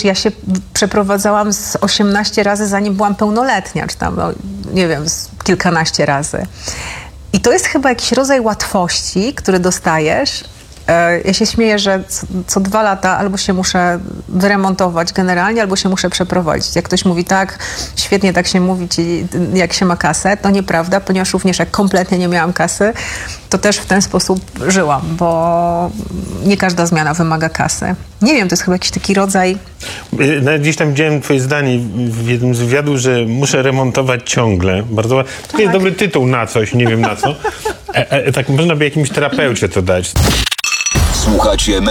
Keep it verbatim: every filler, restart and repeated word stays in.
wiesz, ja się przeprowadzałam z osiemnaście razy, zanim byłam pełnoletnia, czy tam, no, nie wiem, z kilkanaście razy. I to jest chyba jakiś rodzaj łatwości, który dostajesz. Ja się śmieję, że co, co dwa lata albo się muszę wyremontować generalnie, albo się muszę przeprowadzić. Jak ktoś mówi tak, świetnie tak się mówi, jak się ma kasę, to nieprawda, ponieważ również jak kompletnie nie miałam kasy, to też w ten sposób żyłam, bo nie każda zmiana wymaga kasy. Nie wiem, to jest chyba jakiś taki rodzaj... Nawet gdzieś tam widziałem twoje zdanie w jednym z wywiadów, że muszę remontować ciągle. Bardzo... To tak. Jest dobry tytuł na coś, nie wiem na co. E, e, tak można by jakimś terapeucie to dać. Słuchacie